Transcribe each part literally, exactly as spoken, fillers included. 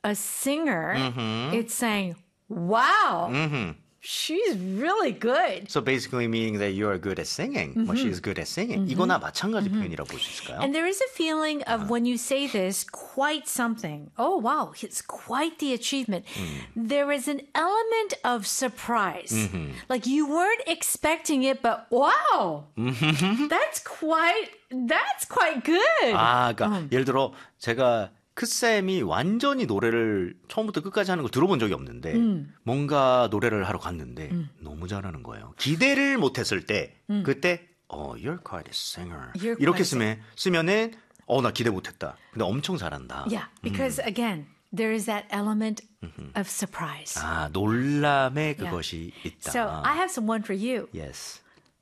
a singer, Mm-hmm. it's saying, wow, Mm-hmm. she's really good. So basically meaning that you are good at singing. Mm-hmm. Well, she's good at singing. Mm-hmm. 이거나 마찬가지 Mm-hmm. 표현이라고 볼 수 있을까요? And there is a feeling of when you say this, quite something. Oh, wow, it's quite the achievement. Mm. There is an element of surprise. Mm-hmm. Like you weren't expecting it, but wow, Mm-hmm. that's quite, that's quite good. 아, 그러니까 음. 예를 들어 제가 크쌤이 완전히 노래를 처음부터 끝까지 하는 걸 들어본 적이 없는데 음. 뭔가 노래를 하러 갔는데 너무 잘하는 거예요. 기대를 못했을 때 그때 어, you're quite a singer. You're 이렇게 quite 쓰면 쓰면은 어, 나 기대 못했다. 근데 엄청 잘한다. Yeah, because again, there is that element of surprise. 아, 놀람의 Yeah. 그것이 있다. So I have some one for you. Yes.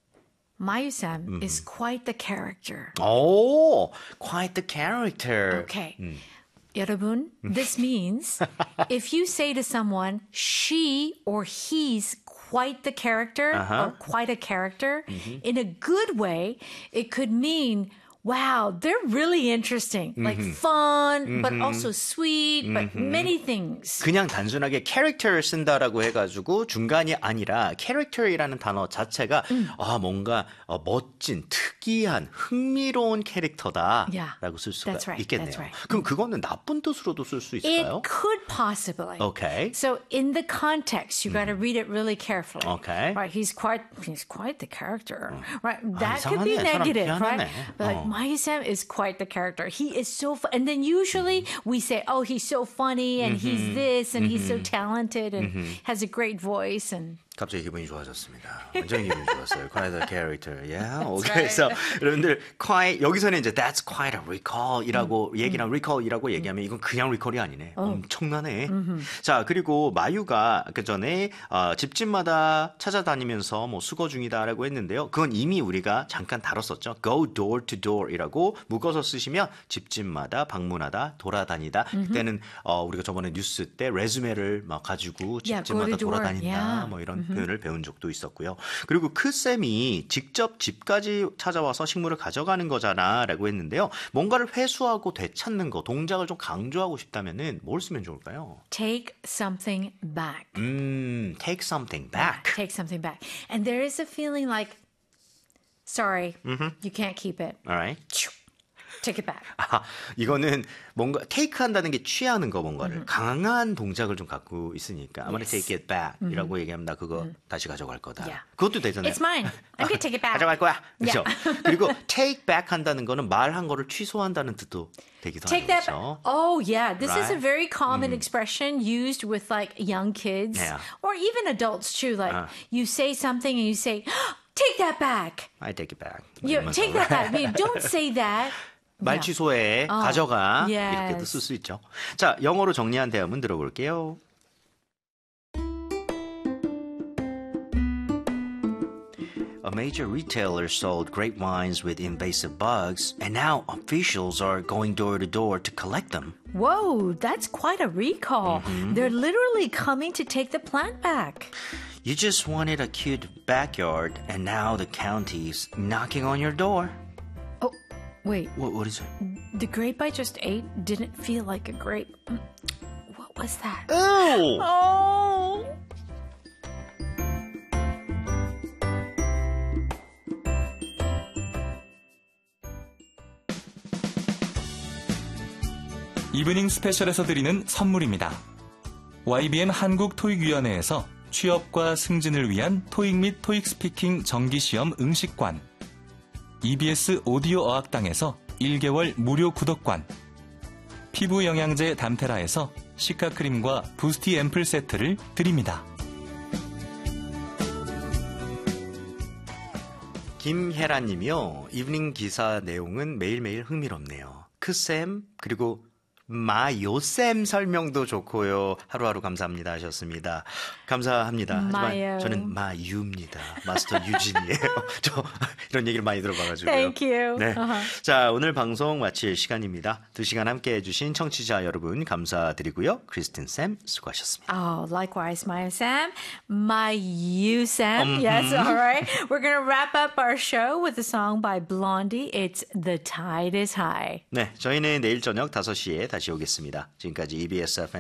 Mayu-sam is quite the character. 오, quite the character. Okay. 여러분, this means if you say to someone, she or he's quite the character or quite a character, in a good way, it could mean, wow, they're really interesting. Like fun, but also sweet, but many things. 그냥 단순하게 character 쓴다라고 해가지고 중간이 아니라 character이라는 단어 자체가 음. 아 뭔가 어, 멋진, 특이한, 흥미로운 캐릭터다라고 Yeah, 쓸 수가 that's right, 있겠네요. that's right. 그럼 그거는 나쁜 뜻으로도 쓸 수 It 있을까요? could possibly. Okay. So in the context, you got to read it really carefully. Okay. Right. He's quite he's quite the character. Right. That could 이상하네. be 사람 negative, 희한하네. right? But like 어. Mayu-sam is quite the character. He is so fun. And then usually we say, oh, he's so funny and he's this and he's so talented and has a great voice and 갑자기 기분이 좋아졌습니다. 완전히 기분이 좋았어요. Quite a character. Yeah. Okay. right. 그래서 여러분들 quite 여기서는 이제 that's quite a recall이라고 얘기랑 recall이라고 얘기하면 이건 그냥 recall이 아니네. 엄청나네. 자 그리고 마유가 그 전에 어, 집집마다 찾아다니면서 뭐 수거 중이다라고 했는데요. 그건 이미 우리가 잠깐 다뤘었죠. Go door to door이라고 묶어서 쓰시면 집집마다 방문하다 돌아다니다. 그때는 어, 우리가 저번에 뉴스 때 레즈메를 막 가지고 Yeah, go 집집마다 to door. 돌아다닌다. Yeah. 뭐 이런 표현을 배운 적도 있었고요. 그리고 크쌤이 직접 집까지 찾아와서 식물을 가져가는 거잖아 라고 했는데요. 뭔가를 회수하고 되찾는 거, 동작을 좀 강조하고 싶다면은 뭘 쓰면 좋을까요? take something back. 음, take something back. Take something back. And there is a feeling like, sorry, you can't keep it. Alright. Take it back. 아, 이거는 뭔가 take 한다는 게 취하는 거 뭔가를 강한 동작을 좀 갖고 있으니까 I'm gonna Yes. take it back 이라고 얘기하면 나 그거 다시 가져갈 거다. Yeah. 그것도 되잖아요. It's mine. I'm gonna take it back. 가져갈 거야. Yeah. 그렇죠? 그리고 take back 한다는 거는 말한 거를 취소한다는 뜻도 되기도 Take 하죠. that back. Oh, yeah. This is a Right? very common expression used with like young kids Yeah. or even adults too. Like Uh. you say something and you say, take that back. I take it back. You 이러면서. take that back. I mean, don't say that. 말 Yeah. 취소해, 어. 가져가 Yes. 이렇게도 쓸 수 있죠. 자, 영어로 정리한 대화문 들어볼게요. A major retailer sold grapevines with invasive bugs, and now officials are going door to door to collect them. Whoa, that's quite a recall. They're literally coming to take the plant back. You just wanted a cute backyard, and now the county's knocking on your door. Oh, wait. What, what is it? The grape I just ate didn't feel like a grape. Mm, What was that? Ew! Oh! 이브닝 스페셜에서 드리는 선물입니다. 와이비엠 한국토익위원회에서 취업과 승진을 위한 토익 및 토익 스피킹 정기시험 응시관, 이비에스 오디오 어학당에서 일 개월 무료 구독관, 피부 영양제 담테라에서 시카크림과 부스티 앰플 세트를 드립니다. 김혜란님이요. 이브닝 기사 내용은 매일매일 흥미롭네요. 크쌤 그리고 마요쌤 설명도 좋고요. 하루하루 감사합니다 하셨습니다. 감사합니다. 하지만 마요. 저는 마유입니다. 마스터 유진이에요. 저 이런 얘기를 많이 들어봐가지고요. Thank you. 네. Uh-huh. 자, 오늘 방송 마칠 시간입니다. 두 시간 함께 해주신 청취자 여러분 감사드리고요. 크리스틴 쌤 수고하셨습니다. Oh, likewise, Maya Sam. My you Sam. Yes, all right. We're going to wrap up our show with a song by Blondie. It's The Tide is High. 네, 저희는 내일 저녁 다섯 시에 다시 오겠습니다. 지금까지 이비에스 에프엠